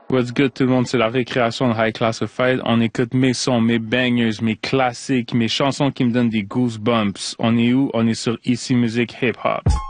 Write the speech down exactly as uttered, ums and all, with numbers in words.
What's good tout le monde, c'est la récréation de High Classified. On écoute mes sons, mes bangers, mes classiques, mes chansons qui me donnent des goosebumps. On est où? On est sur Ici Musique Hip Hop.